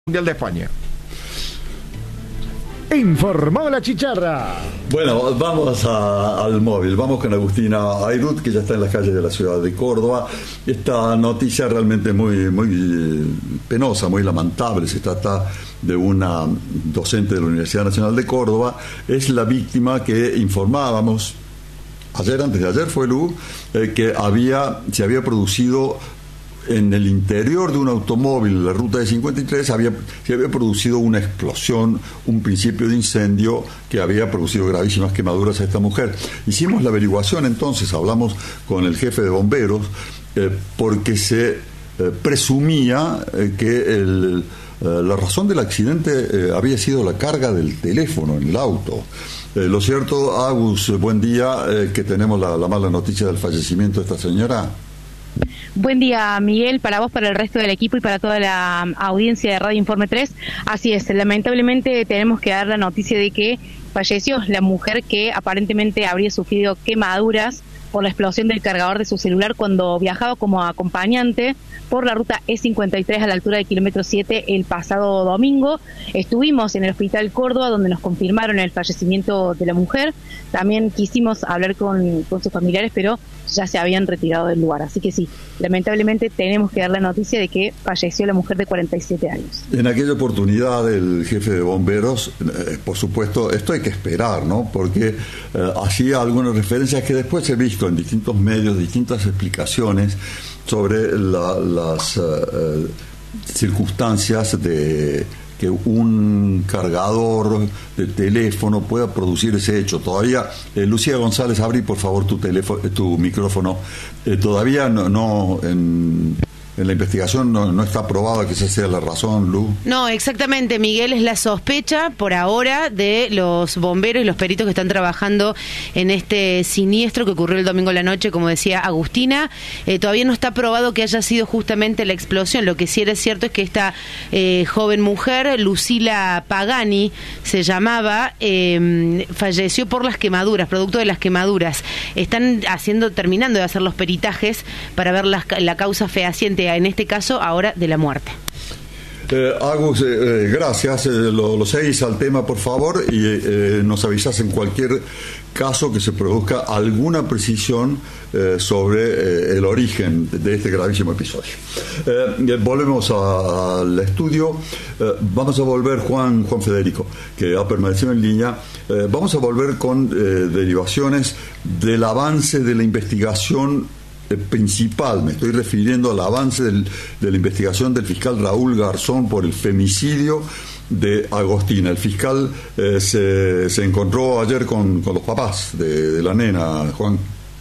Mundial de España. Informó la chicharra. Bueno, vamos al móvil. Vamos con Agustina Airut, que ya está en las calles de la ciudad de Córdoba. Esta noticia realmente muy penosa, muy lamentable. Se trata de una docente de la Universidad Nacional de Córdoba. Es la víctima que informábamos antes de ayer fue Lu, que se había producido en el interior de un automóvil, la ruta de 53, se había producido una explosión, un principio de incendio que había producido gravísimas quemaduras a esta mujer. Hicimos la averiguación entonces, hablamos con el jefe de bomberos, porque se presumía que la razón del accidente había sido la carga del teléfono en el auto. Lo cierto, Agus, buen día, que tenemos la mala noticia del fallecimiento de esta señora. Buen día, Miguel, para vos, para el resto del equipo y para toda la audiencia de Radio Informe 3. Así es, lamentablemente tenemos que dar la noticia de que falleció la mujer que aparentemente habría sufrido quemaduras por la explosión del cargador de su celular cuando viajaba como acompañante por la ruta E53 a la altura del kilómetro 7 el pasado domingo. Estuvimos en el Hospital Córdoba, donde nos confirmaron el fallecimiento de la mujer. También quisimos hablar con sus familiares, pero ya se habían retirado del lugar. Así que sí, lamentablemente tenemos que dar la noticia de que falleció la mujer de 47 años. En aquella oportunidad el jefe de bomberos, por supuesto, esto hay que esperar, ¿no? Porque hacía algunas referencias que después he visto en distintos medios, distintas explicaciones sobre las circunstancias de que un cargador de teléfono pueda producir ese hecho. Todavía, Lucía González, abrí por favor tu micrófono. Todavía no en la investigación no está probada que esa sea la razón, Lu. No, exactamente, Miguel, es la sospecha por ahora de los bomberos y los peritos que están trabajando en este siniestro que ocurrió el domingo a la noche, como decía Agustina. Todavía no está probado que haya sido justamente la explosión. Lo que sí era cierto es que esta joven mujer, Lucila Pagani, se llamaba, falleció por las quemaduras, producto de las quemaduras. Están terminando de hacer los peritajes para ver la causa fehaciente, en este caso ahora de la muerte. Agus, gracias. Lo seguís al tema, por favor, y nos avisás en cualquier caso que se produzca alguna precisión sobre el origen de este gravísimo episodio. Volvemos al estudio. Vamos a volver, Juan Federico, que ha permanecido en línea. Vamos a volver con derivaciones del avance de la investigación principal. Me estoy refiriendo al avance de la investigación del fiscal Raúl Garzón por el femicidio de Agostina. El fiscal se encontró ayer con los papás de la nena, Juan.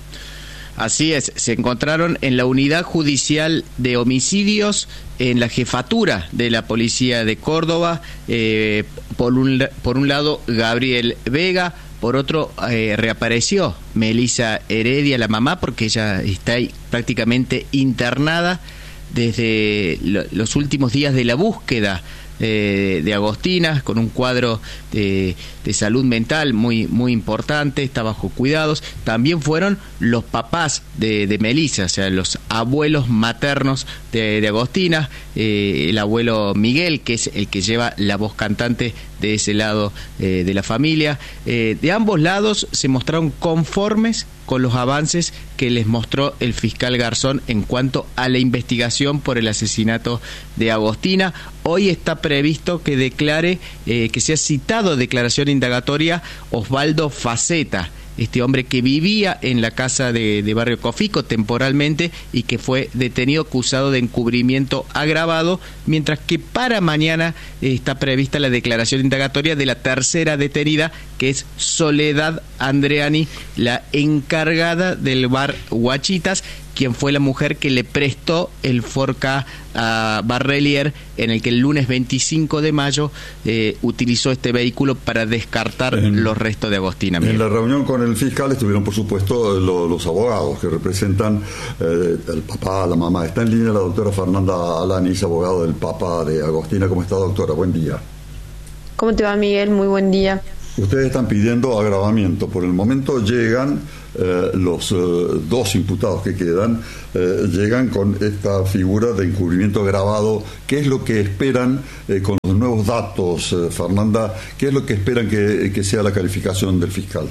Así es, se encontraron en la unidad judicial de homicidios en la jefatura de la policía de Córdoba. Por un lado, Gabriel Vega. Por otro, reapareció Melissa Heredia, la mamá, porque ella está ahí prácticamente internada desde los últimos días de la búsqueda de Agostina, con un cuadro de salud mental muy importante, está bajo cuidados. También fueron los papás de Melissa, o sea, los abuelos maternos de Agostina, el abuelo Miguel, que es el que lleva la voz cantante de ese lado de la familia. De ambos lados se mostraron conformes con los avances que les mostró el fiscal Garzón en cuanto a la investigación por el asesinato de Agostina. Hoy está previsto que declare, que sea citado a declaración indagatoria Osvaldo Faceta, este hombre que vivía en la casa de Barrio Cofico temporalmente y que fue detenido acusado de encubrimiento agravado, mientras que para mañana está prevista la declaración indagatoria de la tercera detenida, que es Soledad Andreani, la encargada del bar Huachitas, quien fue la mujer que le prestó el Forca a Barrelier, en el que el lunes 25 de mayo utilizó este vehículo para descartar los restos de Agostina. En la reunión con el fiscal estuvieron, por supuesto, los abogados que representan el papá, la mamá. Está en línea la doctora Fernanda Alanis, abogado del papá de Agostina. ¿Cómo está, doctora? Buen día. ¿Cómo te va, Miguel? Muy buen día. Ustedes están pidiendo agravamiento. Por el momento llegan los dos imputados que quedan, llegan con esta figura de encubrimiento agravado. ¿Qué es lo que esperan con los nuevos datos, Fernanda? ¿Qué es lo que esperan que sea la calificación del fiscal?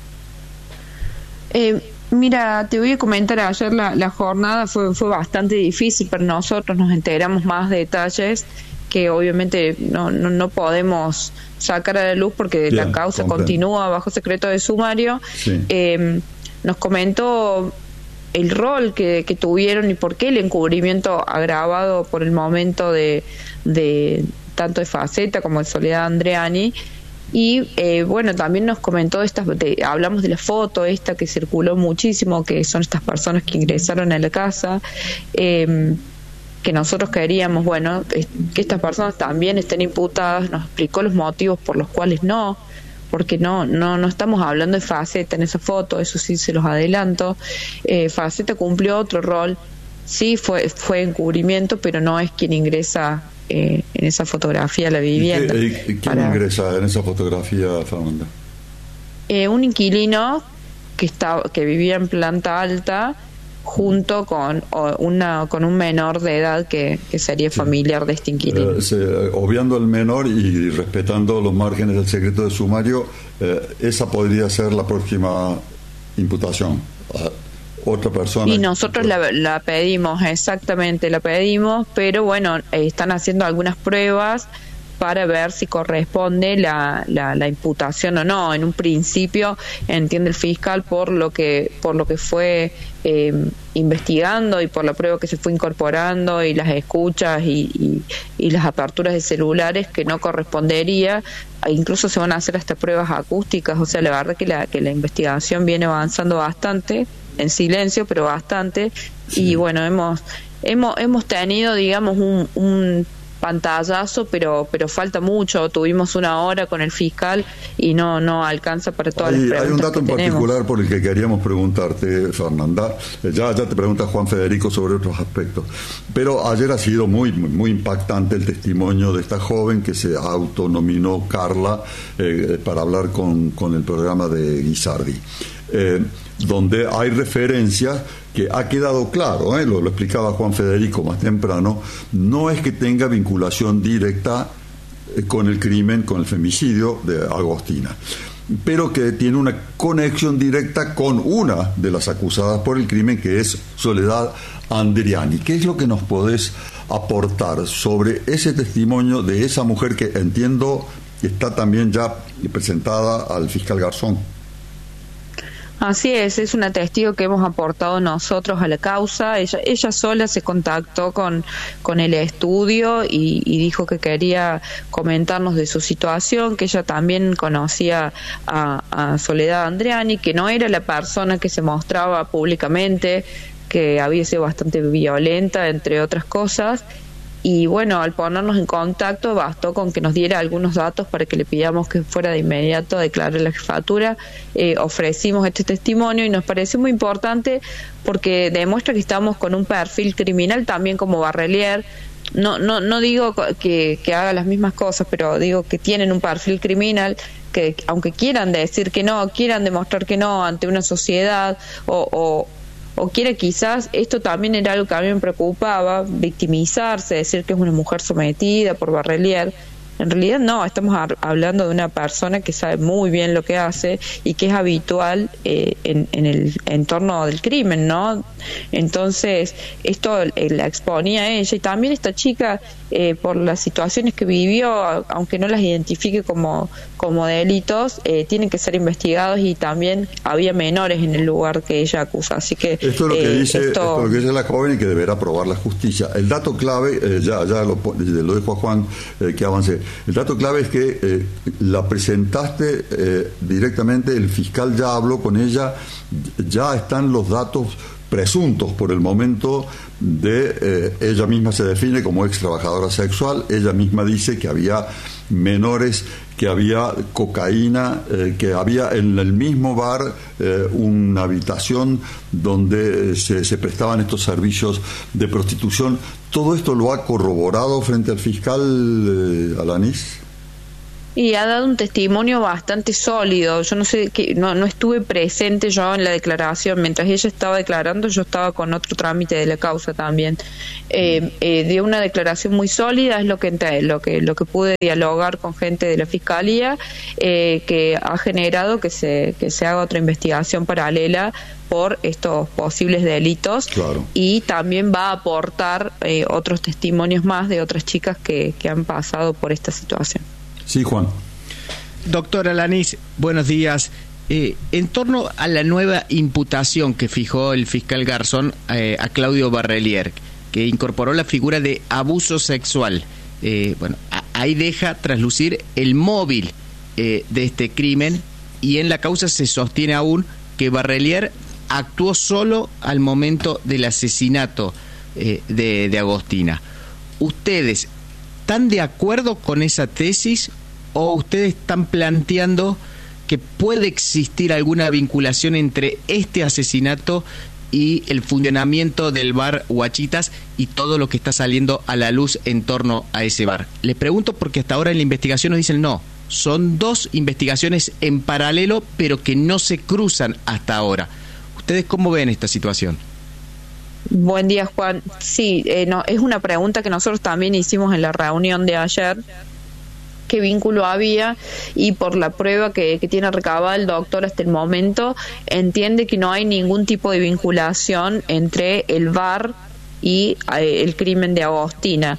Mira, te voy a comentar, ayer la jornada fue bastante difícil para nosotros, nos enteramos más detalles que obviamente no podemos sacar a la luz porque la causa continúa bajo secreto de sumario. Sí. Nos comentó el rol que tuvieron y por qué el encubrimiento agravado por el momento de tanto de Faceta como de Soledad Andreani. Y bueno, también nos comentó hablamos de la foto esta que circuló muchísimo, que son estas personas que ingresaron a la casa, que nosotros queríamos, bueno, que estas personas también estén imputadas. Nos explicó los motivos por los cuales no, porque no estamos hablando de Faceta en esa foto, eso sí se los adelanto. Faceta cumplió otro rol, sí fue encubrimiento, pero no es quien ingresa en esa fotografía a la vivienda. ¿Quién ingresa en esa fotografía, Fernanda? Un inquilino que vivía en planta alta junto con un menor de edad que sería familiar de este inquilino. Obviando al menor y respetando los márgenes del secreto de sumario, esa podría ser la próxima imputación. Otra persona. Y nosotros la pedimos, exactamente, la pedimos, pero bueno, están haciendo algunas pruebas para ver si corresponde la imputación o no. En un principio, entiende el fiscal, por lo que fue investigando y por la prueba que se fue incorporando y las escuchas y las aperturas de celulares, que no correspondería. Incluso se van a hacer hasta pruebas acústicas. O sea, la verdad que la investigación viene avanzando bastante, en silencio, pero bastante. Sí. Y bueno, hemos tenido, digamos, un pantallazo, pero falta mucho. Tuvimos 1 hora con el fiscal y no alcanza para todas las preguntas. Hay un dato en particular tenemos. Por el que queríamos preguntarte, Fernanda. Ya te pregunta Juan Federico sobre otros aspectos, pero ayer ha sido muy, muy impactante el testimonio de esta joven que se autonominó Carla para hablar con el programa de Guisardi, donde hay referencias que ha quedado claro, lo explicaba Juan Federico más temprano, no es que tenga vinculación directa con el crimen, con el femicidio de Agostina, pero que tiene una conexión directa con una de las acusadas por el crimen, que es Soledad Andreani. ¿Qué es lo que nos podés aportar sobre ese testimonio de esa mujer que entiendo que está también ya presentada al fiscal Garzón? Así es una testigo que hemos aportado nosotros a la causa. Ella sola se contactó con el estudio y dijo que quería comentarnos de su situación, que ella también conocía a Soledad Andreani, que no era la persona que se mostraba públicamente, que había sido bastante violenta, entre otras cosas. Y bueno, al ponernos en contacto bastó con que nos diera algunos datos para que le pidamos que fuera de inmediato a declarar la jefatura. Ofrecimos este testimonio y nos pareció muy importante porque demuestra que estamos con un perfil criminal también como Barrelier. No digo que haga las mismas cosas, pero digo que tienen un perfil criminal que, aunque quieran decir que no, quieran demostrar que no ante una sociedad o quiera, quizás esto también era algo que a mí me preocupaba, victimizarse, decir que es una mujer sometida por Barrelier. En realidad no, estamos hablando de una persona que sabe muy bien lo que hace y que es habitual en el entorno del crimen, ¿no? Entonces, esto la exponía a ella, y también esta chica, por las situaciones que vivió, aunque no las identifique como delitos, tienen que ser investigados, y también había menores en el lugar que ella acusa. Así que esto es lo que dice la joven y que deberá probar la justicia. El dato clave, ya lo dejo a Juan que avance. El dato clave es que la presentaste directamente, el fiscal ya habló con ella, ya están los datos presuntos por el momento de ella misma se define como ex trabajadora sexual, ella misma dice que había menores, que había cocaína, que había en el mismo bar una habitación donde se prestaban estos servicios de prostitución. ¿Todo esto lo ha corroborado frente al fiscal Alanís? Y ha dado un testimonio bastante sólido. Yo no sé, no estuve presente yo en la declaración. Mientras ella estaba declarando, yo estaba con otro trámite de la causa también. Dio una declaración muy sólida, es lo que pude dialogar con gente de la Fiscalía, que ha generado que se haga otra investigación paralela por estos posibles delitos. Claro. Y también va a aportar otros testimonios más de otras chicas que han pasado por esta situación. Sí, Juan. Doctora Lanis, buenos días. En torno a la nueva imputación que fijó el fiscal Garzón a Claudio Barrelier, que incorporó la figura de abuso sexual, ahí deja traslucir el móvil de este crimen, y en la causa se sostiene aún que Barrelier actuó solo al momento del asesinato de Agostina. ¿Ustedes están de acuerdo con esa tesis o ustedes están planteando que puede existir alguna vinculación entre este asesinato y el funcionamiento del bar Huachitas y todo lo que está saliendo a la luz en torno a ese bar? Le pregunto porque hasta ahora en la investigación nos dicen no, son dos investigaciones en paralelo pero que no se cruzan hasta ahora. ¿Ustedes cómo ven esta situación? Buen día, Juan. Sí, es una pregunta que nosotros también hicimos en la reunión de ayer. ¿Qué vínculo había? Y por la prueba que tiene recabada el doctor hasta el momento, entiende que no hay ningún tipo de vinculación entre el bar y el crimen de Agostina.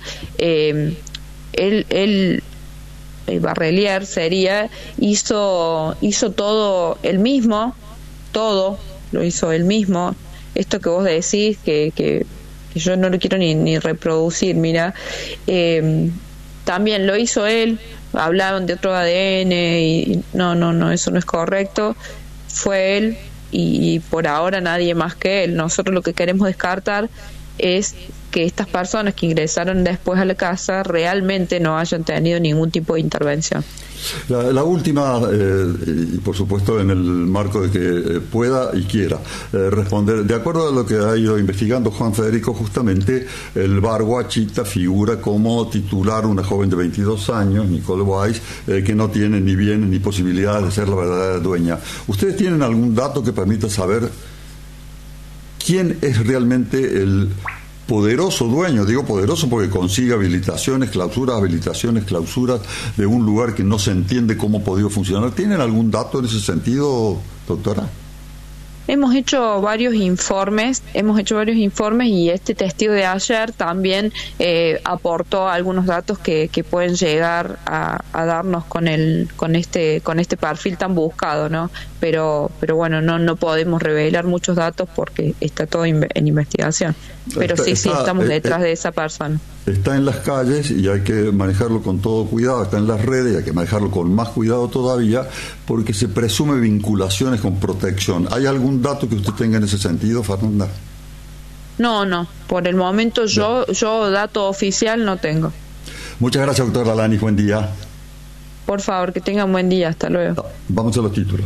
Barrelier hizo todo él mismo, todo lo hizo él mismo. Esto que vos decís, que yo no lo quiero ni reproducir, mira, también lo hizo él. Hablaban de otro ADN y no, eso no es correcto. Fue él y por ahora nadie más que él. Nosotros lo que queremos descartar es que estas personas que ingresaron después a la casa realmente no hayan tenido ningún tipo de intervención. La última, y por supuesto en el marco de que pueda y quiera responder, de acuerdo a lo que ha ido investigando Juan Federico, justamente el bar Huachita figura como titular una joven de 22 años, Nicole Weiss, que no tiene ni bienes ni posibilidades de ser la verdadera dueña. ¿Ustedes tienen algún dato que permita saber quién es realmente el poderoso dueño? Digo poderoso porque consigue habilitaciones, clausuras de un lugar que no se entiende cómo ha podido funcionar. ¿Tienen algún dato en ese sentido, doctora? Hemos hecho varios informes y este testigo de ayer también aportó algunos datos que pueden llegar a darnos con este perfil tan buscado, ¿no? Pero bueno, no podemos revelar muchos datos porque está todo en investigación. Pero sí, estamos detrás de esa persona. Está en las calles y hay que manejarlo con todo cuidado, está en las redes y hay que manejarlo con más cuidado todavía porque se presume vinculaciones con protección. ¿Hay algún dato que usted tenga en ese sentido, Fernanda? No, por el momento yo dato oficial no tengo. Muchas gracias, doctora Lanis, buen día. Por favor, que tengan buen día, hasta luego. Vamos a los títulos.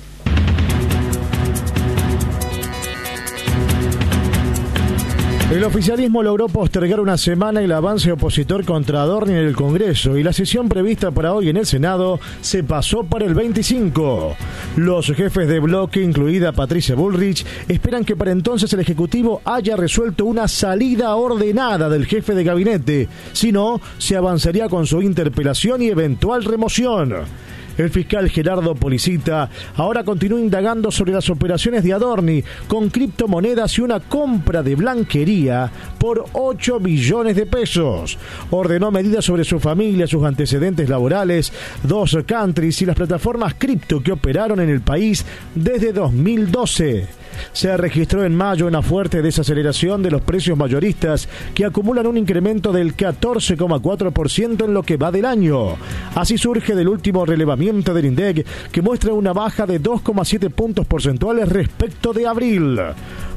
El oficialismo logró postergar una semana el avance opositor contra Adorni en el Congreso y la sesión prevista para hoy en el Senado se pasó para el 25. Los jefes de bloque, incluida Patricia Bullrich, esperan que para entonces el Ejecutivo haya resuelto una salida ordenada del jefe de gabinete, si no, se avanzaría con su interpelación y eventual remoción. El fiscal Gerardo Policita ahora continúa indagando sobre las operaciones de Adorni con criptomonedas y una compra de blanquería por 8 billones de pesos. Ordenó medidas sobre su familia, sus antecedentes laborales, 2 countries y las plataformas cripto que operaron en el país desde 2012. Se registró en mayo una fuerte desaceleración de los precios mayoristas que acumulan un incremento del 14,4% en lo que va del año. Así surge del último relevamiento del INDEC que muestra una baja de 2,7 puntos porcentuales respecto de abril.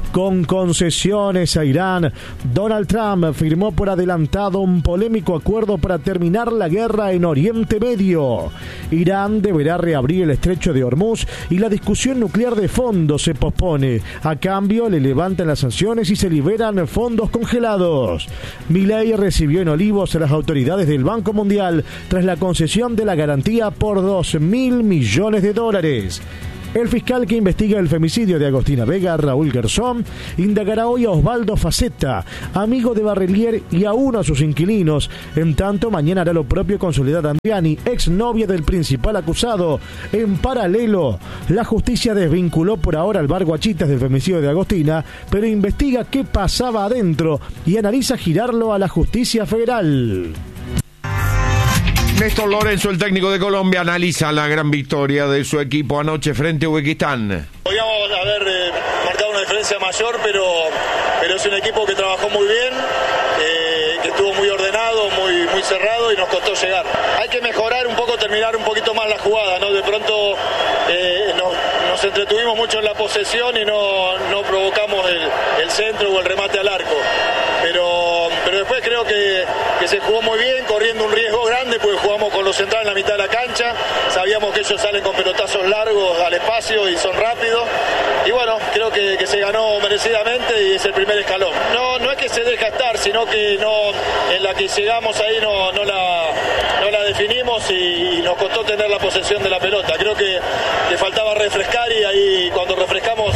Con concesiones a Irán, Donald Trump firmó por adelantado un polémico acuerdo para terminar la guerra en Oriente Medio. Irán deberá reabrir el estrecho de Hormuz y la discusión nuclear de fondo se pospone. A cambio, le levantan las sanciones y se liberan fondos congelados. Milei recibió en Olivos a las autoridades del Banco Mundial tras la concesión de la garantía por $2.000 millones. El fiscal que investiga el femicidio de Agostina Vega, Raúl Garzón, indagará hoy a Osvaldo Facetta, amigo de Barrelier, y a uno de sus inquilinos. En tanto, mañana hará lo propio con Soledad Andriani, exnovia del principal acusado. En paralelo, la justicia desvinculó por ahora al bar Guachitas del femicidio de Agostina, pero investiga qué pasaba adentro y analiza girarlo a la justicia federal. Néstor Lorenzo, el técnico de Colombia, analiza la gran victoria de su equipo anoche frente a Uzbekistán. Podríamos haber marcado una diferencia mayor, pero es un equipo que trabajó muy bien, que estuvo muy ordenado, muy cerrado y nos costó llegar. Hay que mejorar un poco, terminar un poquito más la jugada, ¿no? De pronto nos entretuvimos mucho en la posesión y no provocamos el centro o el remate al arco. Pero después creo que se jugó muy bien, corriendo un riesgo grande, porque jugamos con los centrales en la mitad de la cancha, sabíamos que ellos salen con pelotazos largos al espacio y son rápidos, y bueno, creo que se ganó merecidamente y es el primer escalón. No es que se deja estar, sino que en la que llegamos ahí no la definimos y nos costó tener la posesión de la pelota. Creo que faltaba refrescar y ahí cuando refrescamos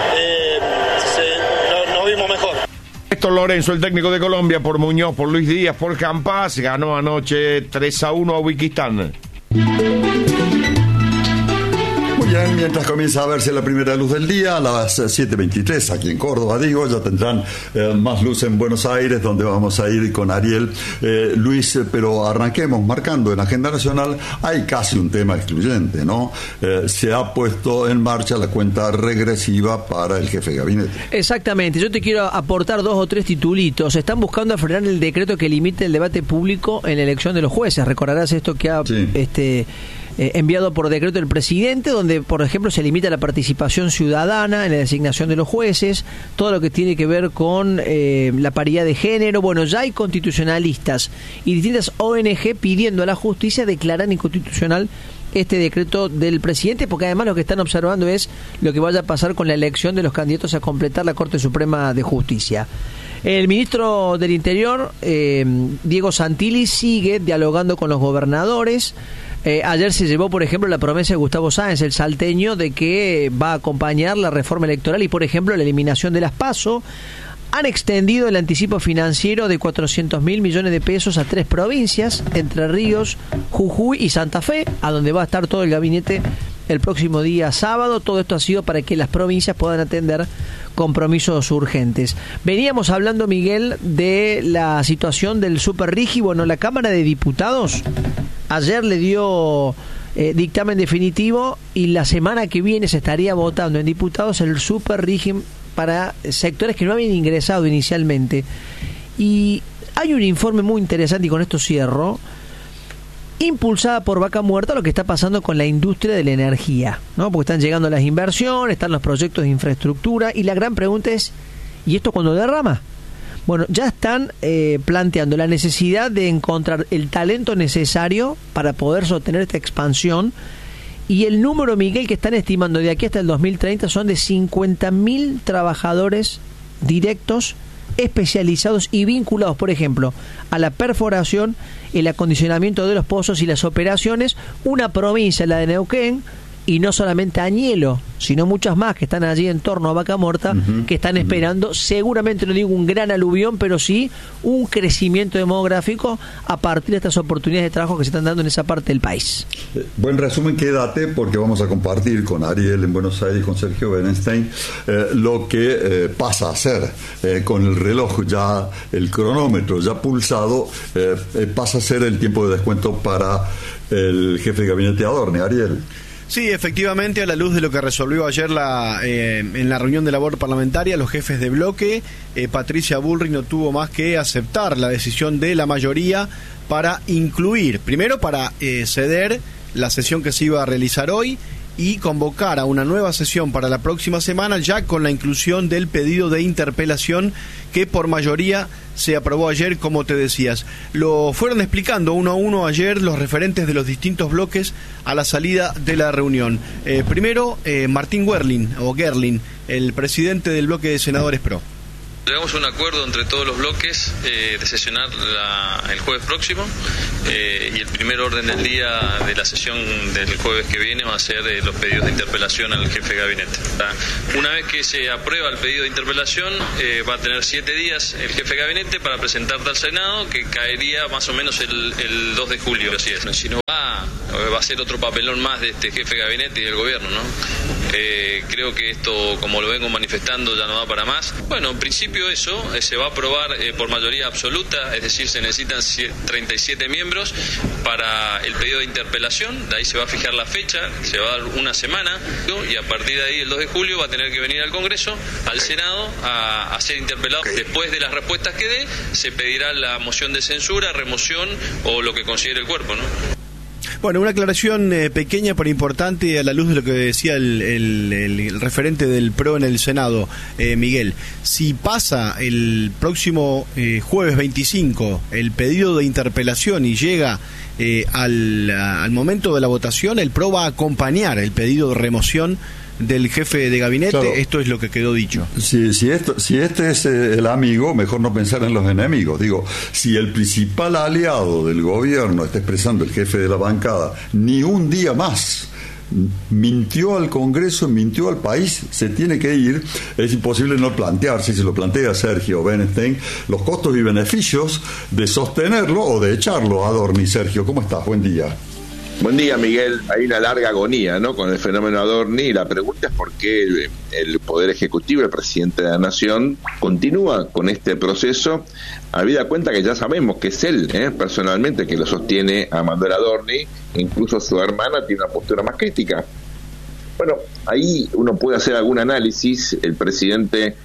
nos vimos mejor. Néstor Lorenzo, el técnico de Colombia, por Muñoz, por Luis Díaz, por Campas, ganó anoche 3-1 a Uzbekistán. Muy bien, mientras comienza a verse la primera luz del día, a las 7:23 aquí en Córdoba, digo, ya tendrán más luz en Buenos Aires, donde vamos a ir con Ariel. Luis, pero arranquemos marcando en Agenda Nacional, hay casi un tema excluyente, ¿no? Se ha puesto en marcha la cuenta regresiva para el jefe de gabinete. Exactamente, yo te quiero aportar 2 o 3 titulitos. Están buscando frenar el decreto que limite el debate público en la elección de los jueces. Recordarás esto que ha enviado por decreto el presidente, donde por ejemplo se limita la participación ciudadana en la designación de los jueces, todo lo que tiene que ver con la paridad de género. Bueno, ya hay constitucionalistas y distintas ONG pidiendo a la justicia declarar inconstitucional este decreto del presidente, porque además lo que están observando es lo que vaya a pasar con la elección de los candidatos a completar la Corte Suprema de Justicia. El ministro del Interior, Diego Santilli, sigue dialogando con los gobernadores. Ayer se llevó, por ejemplo, la promesa de Gustavo Sáenz, el salteño, de que va a acompañar la reforma electoral y, por ejemplo, la eliminación de las PASO. Han extendido el anticipo financiero de 400.000 millones de pesos a 3 provincias, Entre Ríos, Jujuy y Santa Fe, a donde va a estar todo el gabinete el próximo día sábado. Todo esto ha sido para que las provincias puedan atender compromisos urgentes. Veníamos hablando, Miguel, de la situación del Superrigi. Bueno, la Cámara de Diputados ayer le dio dictamen definitivo y la semana que viene se estaría votando en diputados el Superrigi para sectores que no habían ingresado inicialmente. Y hay un informe muy interesante, y con esto cierro, impulsada por Vaca Muerta, lo que está pasando con la industria de la energía, ¿no? Porque están llegando las inversiones, están los proyectos de infraestructura, y la gran pregunta es, ¿y esto cuándo derrama? Bueno, ya están planteando la necesidad de encontrar el talento necesario para poder sostener esta expansión, y el número, Miguel, que están estimando de aquí hasta el 2030 son de 50.000 trabajadores directos, especializados y vinculados, por ejemplo, a la perforación, el acondicionamiento de los pozos y las operaciones. Una provincia, la de Neuquén, y no solamente Añelo, sino muchas más que están allí en torno a Vaca Muerta, que están esperando, seguramente, no digo un gran aluvión, pero sí un crecimiento demográfico a partir de estas oportunidades de trabajo que se están dando en esa parte del país. Buen resumen, quédate, porque vamos a compartir con Ariel en Buenos Aires y con Sergio Berenstein lo que pasa a ser con el reloj ya, el cronómetro ya pulsado, pasa a ser el tiempo de descuento para el jefe de gabinete Adorni. Ariel. Sí, efectivamente, a la luz de lo que resolvió ayer en la reunión de labor parlamentaria, los jefes de bloque, Patricia Bullrich no tuvo más que aceptar la decisión de la mayoría para incluir, primero para ceder la sesión que se iba a realizar hoy, y convocar a una nueva sesión para la próxima semana, ya con la inclusión del pedido de interpelación que por mayoría se aprobó ayer, como te decías. Lo fueron explicando uno a uno ayer los referentes de los distintos bloques a la salida de la reunión. Primero, Martín Gerlin, el presidente del bloque de senadores PRO. Llegamos a un acuerdo entre todos los bloques de sesionar el jueves próximo y el primer orden del día de la sesión del jueves que viene va a ser los pedidos de interpelación al jefe de gabinete. Una vez que se aprueba el pedido de interpelación va a tener 7 días el jefe de gabinete para presentarte al Senado, que caería más o menos el 2 de julio. Así es. Si no va a ser otro papelón más de este jefe de gabinete y del gobierno, ¿no? Creo que esto, como lo vengo manifestando, ya no da para más. Bueno, en principio eso se va a aprobar por mayoría absoluta, es decir, se necesitan 37 miembros para el pedido de interpelación. De ahí se va a fijar la fecha, se va a dar una semana, y a partir de ahí, el 2 de julio, va a tener que venir al Congreso, al Senado, a ser interpelado. Después de las respuestas que dé, se pedirá la moción de censura, remoción o lo que considere el cuerpo, ¿no? Bueno, una aclaración pequeña pero importante a la luz de lo que decía el referente del PRO en el Senado, Miguel. Si pasa el próximo jueves 25 el pedido de interpelación y llega al momento de la votación, el PRO va a acompañar el pedido de remoción del jefe de gabinete. Claro. Esto es lo que quedó dicho. Si este es el amigo, mejor no pensar en los enemigos. Digo, si el principal aliado del gobierno, está expresando el jefe de la bancada, ni un día más mintió al Congreso, mintió al país, se tiene que ir. Es imposible no plantearse, si se lo plantea Sergio Bernstein, los costos y beneficios de sostenerlo o de echarlo a Adorni. Sergio, ¿cómo estás? Buen día. Buen día, Miguel. Hay una larga agonía, ¿no?, con el fenómeno Adorni, y la pregunta es por qué el Poder Ejecutivo, el presidente de la Nación, continúa con este proceso, habida cuenta que ya sabemos que es él, personalmente, que lo sostiene a Manuel Adorni. Incluso su hermana tiene una postura más crítica. Bueno, ahí uno puede hacer algún análisis. El presidente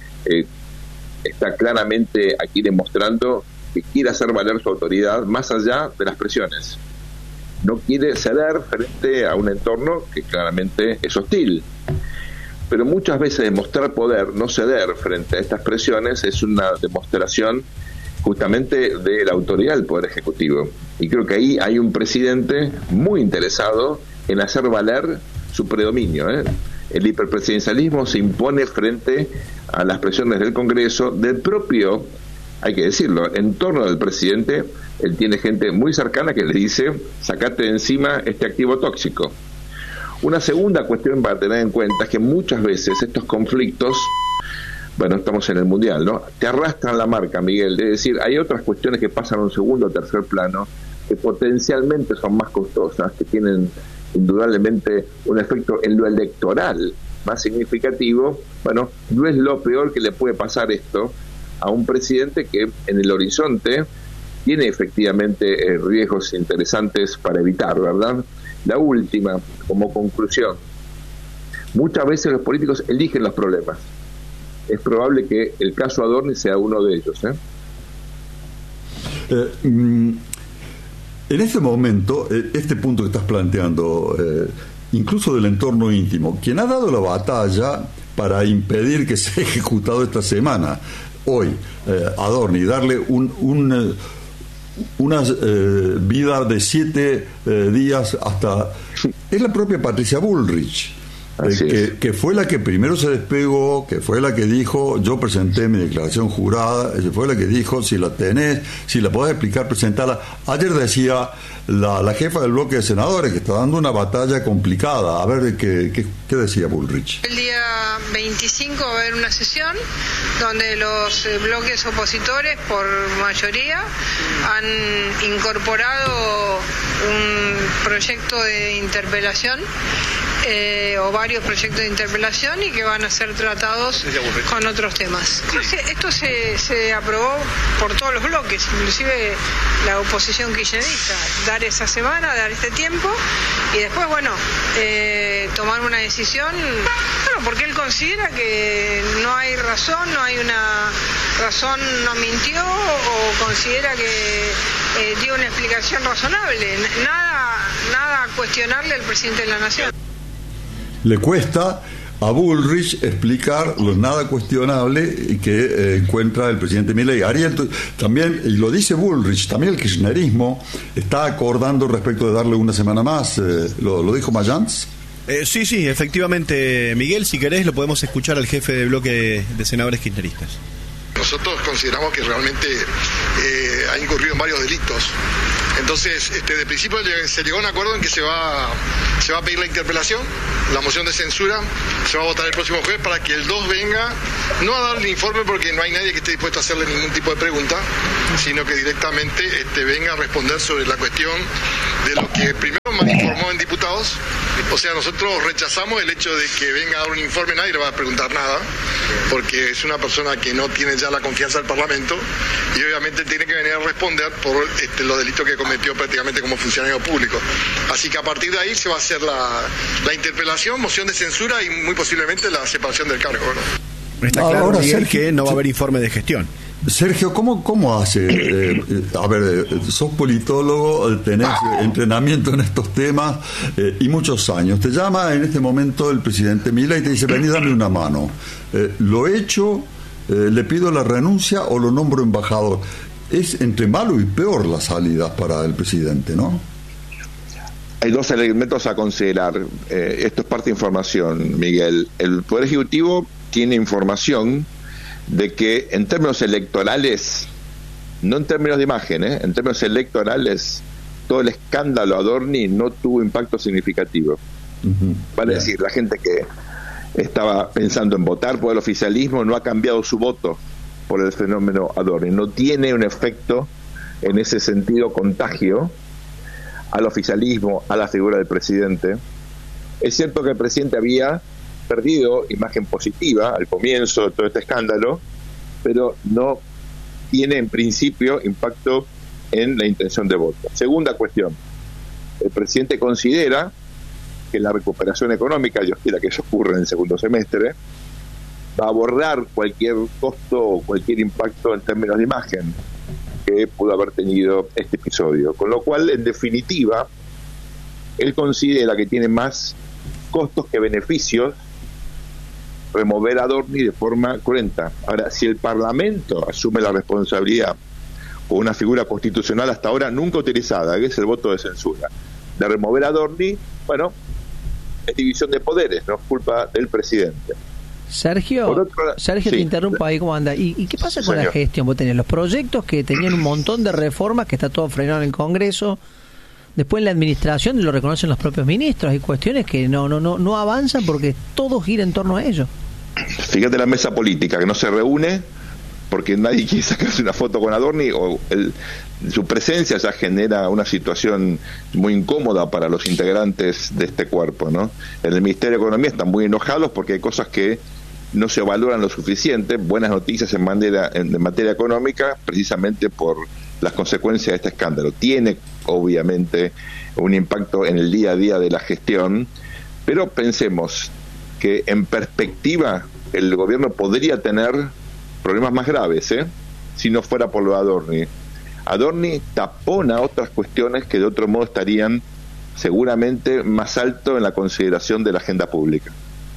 está claramente aquí demostrando que quiere hacer valer su autoridad más allá de las presiones. No quiere ceder frente a un entorno que claramente es hostil. Pero muchas veces demostrar poder, no ceder frente a estas presiones, es una demostración justamente de la autoridad del Poder Ejecutivo. Y creo que ahí hay un presidente muy interesado en hacer valer su predominio. El hiperpresidencialismo se impone frente a las presiones del Congreso, del propio, hay que decirlo, en torno del presidente. Él tiene gente muy cercana que le dice: sacate de encima este activo tóxico. Una segunda cuestión para tener en cuenta es que muchas veces estos conflictos, bueno, estamos en el Mundial, ¿no?, te arrastran la marca, Miguel. Es decir, hay otras cuestiones que pasan a un segundo o tercer plano, que potencialmente son más costosas, que tienen indudablemente un efecto en lo electoral más significativo. Bueno, no es lo peor que le puede pasar esto a un presidente que en el horizonte tiene efectivamente riesgos interesantes para evitar, ¿verdad? La última, como conclusión: muchas veces los políticos eligen los problemas. Es probable que el caso Adorni sea uno de ellos. En este momento, este punto que estás planteando, incluso del entorno íntimo, quien ha dado la batalla para impedir que sea ejecutado esta semana, hoy, Adorni, darle una vida de 7 días hasta... Es la propia Patricia Bullrich, que fue la que primero se despegó, que fue la que dijo: yo presenté mi declaración jurada, fue la que dijo: si la tenés, si la podés explicar, presentala. Ayer decía la jefa del bloque de senadores que está dando una batalla complicada. A ver, ¿qué decía Bullrich? El día 25 va a haber una sesión donde los bloques opositores, por mayoría, han incorporado un proyecto de interpelación o varios proyectos de interpelación, y que van a ser tratados con otros temas. Esto se aprobó por todos los bloques, inclusive la oposición kirchnerista, dar esa semana, dar este tiempo, y después, bueno, tomar una decisión, bueno, porque él considera que no hay razón, no hay una razón, no mintió, o considera que dio una explicación razonable. Nada cuestionarle al presidente de la Nación. Le cuesta a Bullrich explicar lo nada cuestionable que encuentra el presidente Milei. Ariel, también, y lo dice Bullrich, también el kirchnerismo está acordando respecto de darle una semana más. ¿Lo dijo Mayans? Sí, efectivamente, Miguel, si querés lo podemos escuchar al jefe de bloque de senadores kirchneristas. Nosotros consideramos que realmente ha incurrido en varios delitos. Entonces, de principio se llegó a un acuerdo en que se va a pedir la interpelación, la moción de censura, se va a votar el próximo jueves para que el 2 venga, no a darle informe porque no hay nadie que esté dispuesto a hacerle ningún tipo de pregunta, sino que directamente venga a responder sobre la cuestión de lo que primero informó en diputados. O sea, nosotros rechazamos el hecho de que venga a dar un informe, nadie le va a preguntar nada, porque es una persona que no tiene ya la confianza del Parlamento y obviamente tiene que venir a responder por los delitos que cometió prácticamente como funcionario público. Así que a partir de ahí se va a hacer la interpelación, moción de censura y muy posiblemente la separación del cargo, ¿no? Está claro, ahora, Miguel, que no va a haber informe de gestión. Sergio, ¿cómo hace? A ver, sos politólogo, tenés entrenamiento en estos temas y muchos años. Te llama en este momento el presidente Milei y te dice, vení, dame una mano. ¿Lo hecho? ¿Le pido la renuncia o lo nombro embajador? Es entre malo y peor las salidas para el presidente, ¿no? Hay dos elementos a considerar. Esto es parte de información, Miguel. El Poder Ejecutivo tiene información de que en términos electorales, no en términos de imagen, en términos electorales, todo el escándalo Adorni no tuvo impacto significativo. Vale decir, la gente que estaba pensando en votar por el oficialismo no ha cambiado su voto por el fenómeno Adorni. No tiene un efecto en ese sentido contagio al oficialismo, a la figura del presidente. Es cierto que el presidente había perdido imagen positiva al comienzo de todo este escándalo, pero no tiene en principio impacto en la intención de voto. Segunda cuestión, el presidente considera que la recuperación económica, Dios quiera que eso ocurra en el segundo semestre, va a abordar cualquier costo o cualquier impacto en términos de imagen que pudo haber tenido este episodio. Con lo cual, en definitiva, él considera que tiene más costos que beneficios remover a Adorni de forma cruenta. Ahora, si el Parlamento asume la responsabilidad con una figura constitucional hasta ahora nunca utilizada, que es el voto de censura, de remover a Adorni, bueno, es división de poderes, no es culpa del presidente. Sergio, sí. Te interrumpo ahí, ¿cómo anda? ¿Y qué pasa con la gestión? Vos tenés los proyectos que tenían un montón de reformas, que está todo frenado en el Congreso. Después en la administración lo reconocen los propios ministros. Hay cuestiones que no avanzan porque todo gira en torno a ello. Fíjate la mesa política que no se reúne porque nadie quiere sacarse una foto con Adorni o su presencia ya genera una situación muy incómoda para los integrantes de este cuerpo, ¿no? En el Ministerio de Economía están muy enojados porque hay cosas que no se valoran lo suficiente, buenas noticias en materia económica, precisamente por las consecuencias de este escándalo. Tiene obviamente un impacto en el día a día de la gestión, pero pensemos que en perspectiva el gobierno podría tener problemas más graves, si no fuera por lo de Adorni. Adorni tapona otras cuestiones que de otro modo estarían seguramente más alto en la consideración de la agenda pública.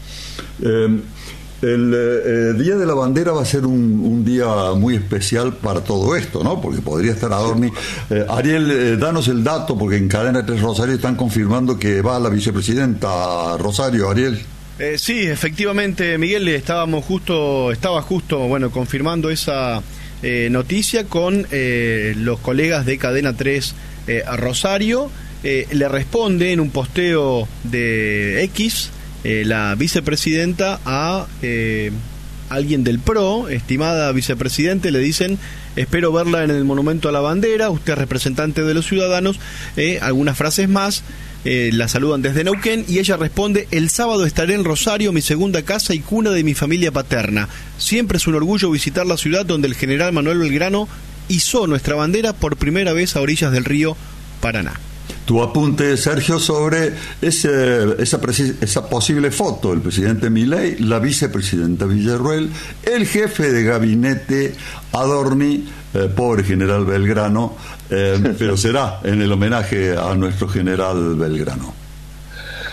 El Día de la Bandera va a ser un día muy especial para todo esto, ¿no? Porque podría estar Adorni. Ariel, danos el dato, porque en Cadena 3 Rosario están confirmando que va la vicepresidenta Rosario. Ariel. Sí, efectivamente, Miguel, estaba justo confirmando esa noticia con los colegas de Cadena 3 Rosario. Le responde en un posteo de X la vicepresidenta a alguien del PRO, estimada vicepresidente, le dicen: espero verla en el Monumento a la Bandera, usted es representante de los ciudadanos, algunas frases más. La saludan desde Neuquén y ella responde: el sábado estaré en Rosario, mi segunda casa y cuna de mi familia paterna. Siempre es un orgullo visitar la ciudad donde el general Manuel Belgrano izó nuestra bandera por primera vez a orillas del río Paraná. Tu apunte, Sergio, sobre esa posible foto del presidente Milei, la vicepresidenta Villarruel, el jefe de gabinete Adorni, pobre general Belgrano, pero será en el homenaje a nuestro general Belgrano.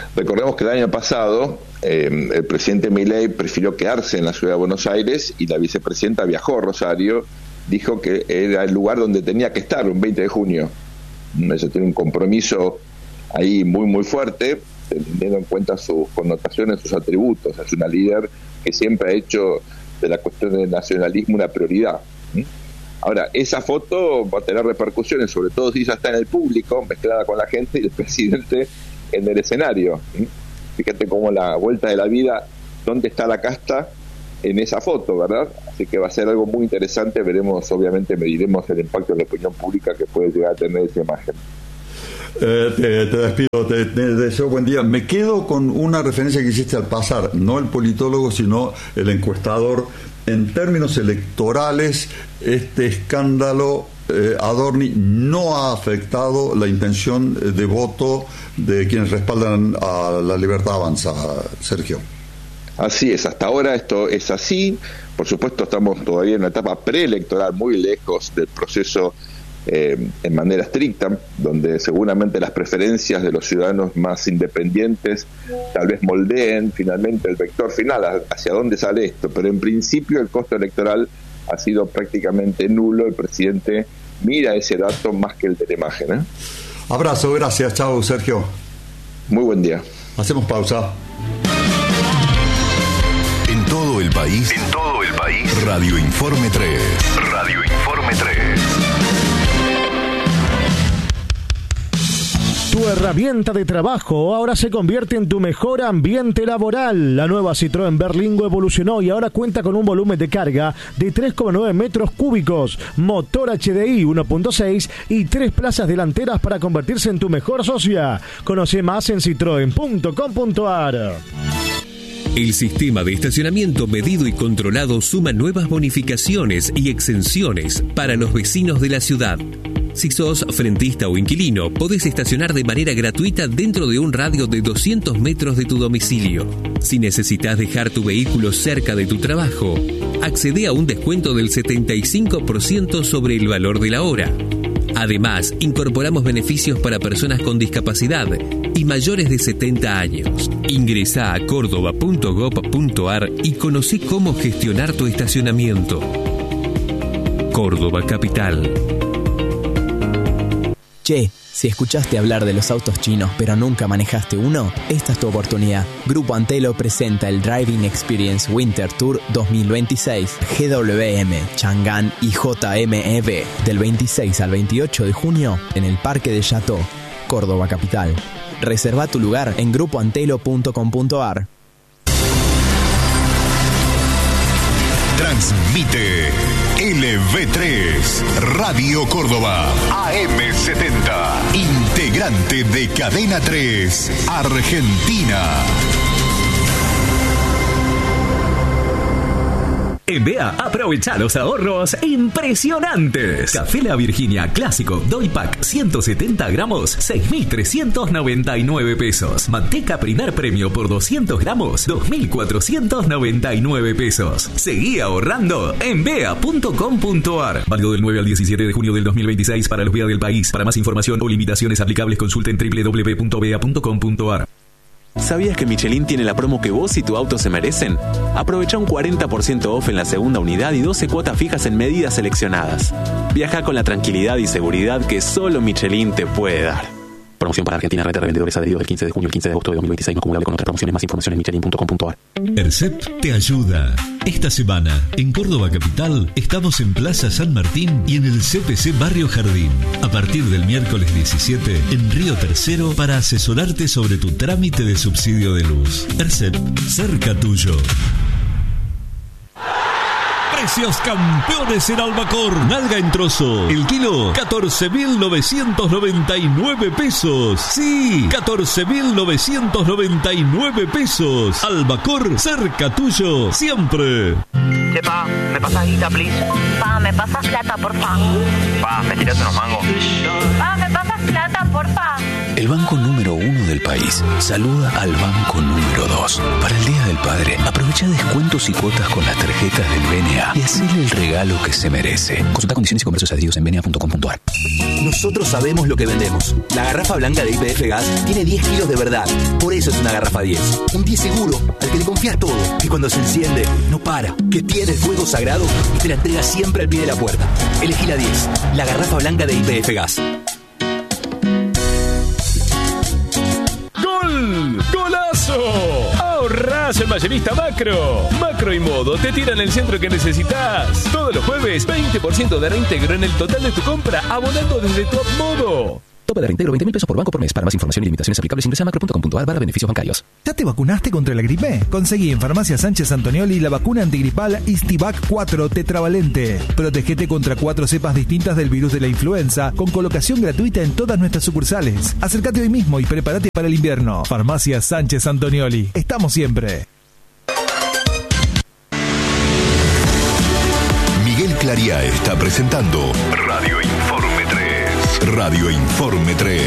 Recordemos que el año pasado el presidente Milei prefirió quedarse en la ciudad de Buenos Aires y la vicepresidenta viajó a Rosario, dijo que era el lugar donde tenía que estar un 20 de junio. Eso tiene un compromiso ahí muy muy fuerte, teniendo en cuenta sus connotaciones, sus atributos. Es una líder que siempre ha hecho de la cuestión del nacionalismo una prioridad. Ahora, esa foto va a tener repercusiones, sobre todo si ella está en el público, mezclada con la gente, y el presidente en el escenario. Fíjate cómo la vuelta de la vida, dónde está la casta en esa foto, ¿verdad? Así que va a ser algo muy interesante. Veremos, obviamente, mediremos el impacto en la opinión pública que puede llegar a tener esa imagen. Te despido, te deseo buen día. Me quedo con una referencia que hiciste al pasar, no el politólogo, sino el encuestador. En términos electorales, este escándalo Adorni no ha afectado la intención de voto de quienes respaldan a La Libertad Avanza, Sergio. Así es, hasta ahora esto es así. Por supuesto, estamos todavía en una etapa preelectoral, muy lejos del proceso en manera estricta, donde seguramente las preferencias de los ciudadanos más independientes tal vez moldeen finalmente el vector final, hacia dónde sale esto, pero en principio el costo electoral ha sido prácticamente nulo. El presidente mira ese dato más que el de la imagen. Abrazo, gracias, chao Sergio. Muy buen día. Hacemos pausa. En todo el país, Radio Informe 3. Radio Informe 3. Tu herramienta de trabajo ahora se convierte en tu mejor ambiente laboral. La nueva Citroën Berlingo evolucionó y ahora cuenta con un volumen de carga de 3,9 metros cúbicos, motor HDI 1.6 y 3 plazas delanteras para convertirse en tu mejor socia. Conoce más en citroen.com.ar. El sistema de estacionamiento medido y controlado suma nuevas bonificaciones y exenciones para los vecinos de la ciudad. Si sos frentista o inquilino, podés estacionar de manera gratuita dentro de un radio de 200 metros de tu domicilio. Si necesitas dejar tu vehículo cerca de tu trabajo, accede a un descuento del 75% sobre el valor de la hora. Además, incorporamos beneficios para personas con discapacidad y mayores de 70 años. Ingresá a córdoba.gov.ar y conocí cómo gestionar tu estacionamiento. Córdoba Capital. Che, si escuchaste hablar de los autos chinos pero nunca manejaste uno, esta es tu oportunidad. Grupo Antelo presenta el Driving Experience Winter Tour 2026, GWM, Chang'an y JMEV, del 26 al 28 de junio en el Parque de Chateau, Córdoba Capital. Reserva tu lugar en grupoantelo.com.ar. Transmite LV3, Radio Córdoba, AM70, integrante de Cadena 3, Argentina. En BEA, aprovecha los ahorros impresionantes. Café La Virginia Clásico Doy Pack 170 gramos, 6.399 pesos. Manteca Primer Premio por 200 gramos, 2.499 pesos. Seguí ahorrando en BEA.com.ar. Válido del 9 al 17 de junio del 2026 para los BEA del país. Para más información o limitaciones aplicables, consulten www.bea.com.ar. ¿Sabías que Michelin tiene la promo que vos y tu auto se merecen? Aprovecha un 40% off en la segunda unidad y 12 cuotas fijas en medidas seleccionadas. Viaja con la tranquilidad y seguridad que solo Michelin te puede dar. Promoción para Argentina, red de revendedores adheridos del 15 de junio al 15 de agosto de 2026, no acumulable con otras promociones. Más información en michelin.com.ar. ERCEP te ayuda. Esta semana, en Córdoba Capital, estamos en Plaza San Martín y en el CPC Barrio Jardín. A partir del miércoles 17, en Río Tercero, para asesorarte sobre tu trámite de subsidio de luz. ERCEP, cerca tuyo. Precios campeones en Albacor. Nalga en trozo, el kilo 14.999 pesos. Sí, 14.999 pesos. Albacor, cerca tuyo, siempre. Che, pa, ¿me pasas guita, please? Pa, ¿me pasas plata, porfa? Pa, ¿me tirás unos mangos? Pa, ¿me pasas plata, porfa? El banco número 1 del país saluda al banco número 2. Para el Día del Padre, aprovecha descuentos y cuotas con las tarjetas del BNA y hacele el regalo que se merece. Consulta condiciones y comercios adheridos en bna.com.ar. Nosotros sabemos lo que vendemos. La garrafa blanca de YPF Gas tiene 10 kilos de verdad. Por eso es una garrafa 10. Un 10 seguro, al que le confías todo. Que cuando se enciende, no para. Que tiene el fuego sagrado y te la entrega siempre al pie de la puerta. Elegí la 10. La garrafa blanca de YPF Gas. ¡Golazo! Ahorrás en Mayorista Macro. Macro y Modo te tiran el centro que necesitas. Todos los jueves, 20% de reintegro en el total de tu compra, abonando desde tu Modo. Tope de reintegro 20.000 pesos por banco por mes. Para más información y limitaciones aplicables ingresa a macro.com.ar/beneficios bancarios. ¿Ya te vacunaste contra la gripe? Conseguí en Farmacia Sánchez Antonioli la vacuna antigripal Istivac 4 tetravalente. Protégete contra 4 cepas distintas del virus de la influenza con colocación gratuita en todas nuestras sucursales. Acércate hoy mismo y prepárate para el invierno. Farmacia Sánchez Antonioli. Estamos siempre. Miguel Clariá está presentando Radio Informe 3. Radio Informe 3.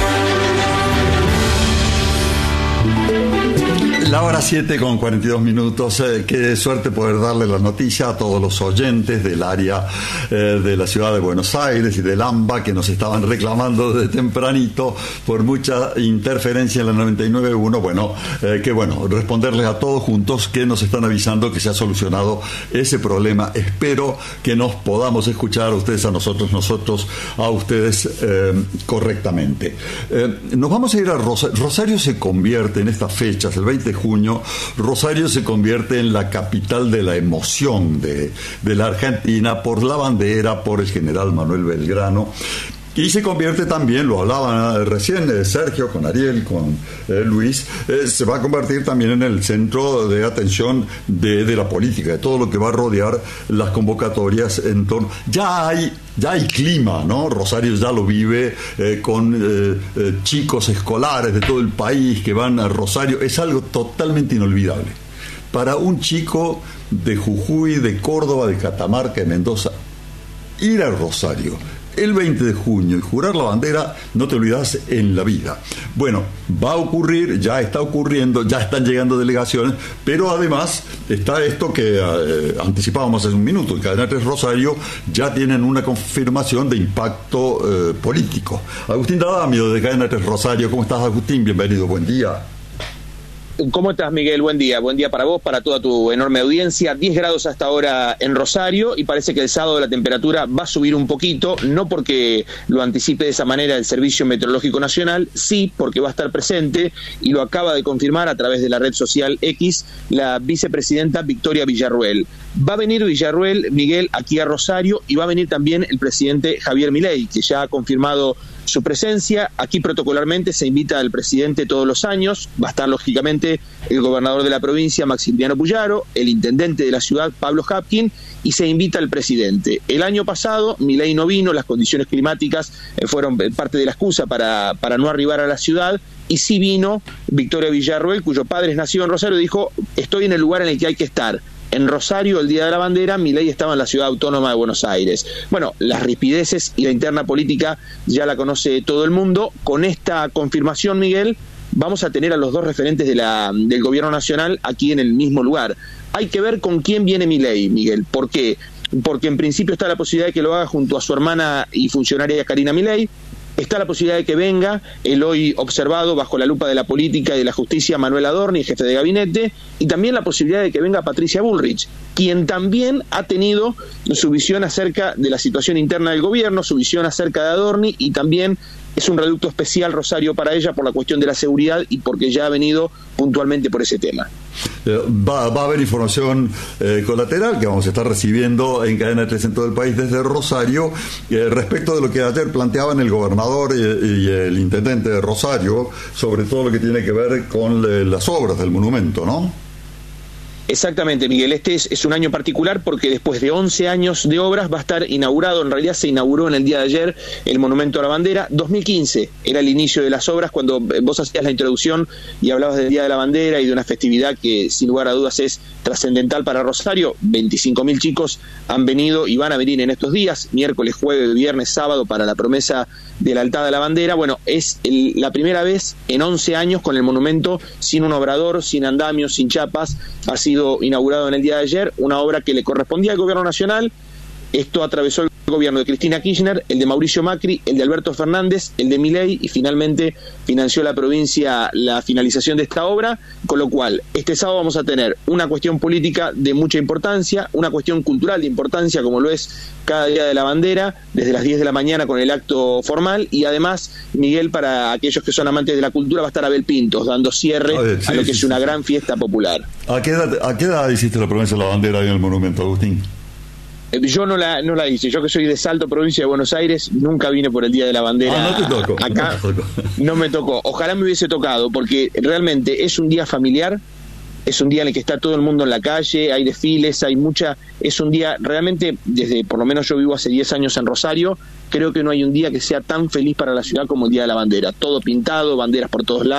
La hora 7 con 42 minutos. Qué suerte poder darle la noticia a todos los oyentes del área de la ciudad de Buenos Aires y del AMBA que nos estaban reclamando desde tempranito por mucha interferencia en la 99.1. Bueno, que bueno, responderles a todos juntos que nos están avisando que se ha solucionado ese problema. Espero que nos podamos escuchar ustedes a nosotros a ustedes correctamente. Nos vamos a ir a Rosario. Rosario se convierte en estas fechas, el 20 de junio, Rosario se convierte en la capital de la emoción de la Argentina por la bandera, por el general Manuel Belgrano. Y se convierte también, lo hablaban recién Sergio con Ariel, con Luis, se va a convertir también en el centro de atención de la política, de todo lo que va a rodear las convocatorias en torno. Ya hay clima, ¿no? Rosario ya lo vive con chicos escolares de todo el país que van a Rosario. Es algo totalmente inolvidable. Para un chico de Jujuy, de Córdoba, de Catamarca, de Mendoza, ir a Rosario el 20 de junio y jurar la bandera, no te olvidas en la vida. Bueno, va a ocurrir, ya está ocurriendo, ya están llegando delegaciones, pero además está esto que anticipábamos hace un minuto. En Cadena 3 Rosario ya tienen una confirmación de impacto político. Agustín D'Adamio de Cadena 3 Rosario. ¿Cómo estás, Agustín? Bienvenido, buen día. ¿Cómo estás, Miguel? Buen día para vos, para toda tu enorme audiencia. 10 grados hasta ahora en Rosario y parece que el sábado la temperatura va a subir un poquito, no porque lo anticipe de esa manera el Servicio Meteorológico Nacional, sí porque va a estar presente y lo acaba de confirmar a través de la red social X la vicepresidenta Victoria Villarruel. Va a venir Villarruel, Miguel, aquí a Rosario, y va a venir también el presidente Javier Milei, que ya ha confirmado su presencia. Aquí protocolarmente se invita al presidente todos los años. Va a estar lógicamente el gobernador de la provincia, Maximiliano Puyaro, el intendente de la ciudad, Pablo Hapkin, y se invita al presidente. El año pasado Milei no vino, las condiciones climáticas fueron parte de la excusa para no arribar a la ciudad, y sí vino Victoria Villarruel, cuyo padre es nacido en Rosario, y dijo: estoy en el lugar en el que hay que estar. En Rosario, el Día de la Bandera, Milei estaba en la Ciudad Autónoma de Buenos Aires. Bueno, las rispideces y la interna política ya la conoce todo el mundo. Con esta confirmación, Miguel, vamos a tener a los dos referentes del gobierno nacional aquí en el mismo lugar. Hay que ver con quién viene Milei, Miguel. ¿Por qué? Porque en principio está la posibilidad de que lo haga junto a su hermana y funcionaria Karina Milei. Está la posibilidad de que venga el hoy observado bajo la lupa de la política y de la justicia Manuel Adorni, jefe de gabinete, y también la posibilidad de que venga Patricia Bullrich, quien también ha tenido su visión acerca de la situación interna del gobierno, su visión acerca de Adorni, y también es un reducto especial Rosario para ella por la cuestión de la seguridad y porque ya ha venido puntualmente por ese tema. Va a haber información colateral que vamos a estar recibiendo en Cadena 3 en todo el país desde Rosario respecto de lo que ayer planteaban el gobernador y el intendente de Rosario sobre todo lo que tiene que ver con las obras del monumento, ¿no? Exactamente, Miguel. Este es un año particular porque después de 11 años de obras va a estar inaugurado, en realidad se inauguró en el día de ayer, el Monumento a la Bandera. 2015 era el inicio de las obras, cuando vos hacías la introducción y hablabas del Día de la Bandera y de una festividad que sin lugar a dudas es trascendental para Rosario. 25.000 chicos han venido y van a venir en estos días, miércoles, jueves, viernes, sábado, para la promesa de la altada de la bandera. Bueno, es la primera vez en 11 años con el monumento sin un obrador, sin andamios, sin chapas. Ha sido inaugurado en el día de ayer, una obra que le correspondía al gobierno nacional. Esto atravesó el gobierno de Cristina Kirchner, el de Mauricio Macri, el de Alberto Fernández, el de Milei, y finalmente financió la provincia la finalización de esta obra, con lo cual este sábado vamos a tener una cuestión política de mucha importancia, una cuestión cultural de importancia, como lo es cada Día de la Bandera, desde las 10 de la mañana con el acto formal, y además, Miguel, para aquellos que son amantes de la cultura, va a estar Abel Pintos dando cierre a lo que es una gran fiesta popular. ¿A qué edad hiciste la promesa de la bandera ahí en el monumento, Agustín? Yo no la hice. Yo, que soy de Salto, provincia de Buenos Aires, nunca vine por el Día de la Bandera. No te tocó. Acá no me tocó. Ojalá me hubiese tocado, porque realmente es un día familiar, es un día en el que está todo el mundo en la calle, hay desfiles, es un día realmente, desde, por lo menos yo vivo hace 10 años en Rosario, creo que no hay un día que sea tan feliz para la ciudad como el Día de la Bandera. Todo pintado, banderas por todos lados.